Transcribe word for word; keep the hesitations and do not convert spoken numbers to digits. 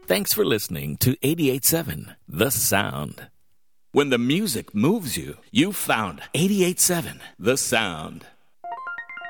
Thanks for listening to eighty-eight point seven The Sound. When the music moves you, you found eighty-eight point seven The Sound.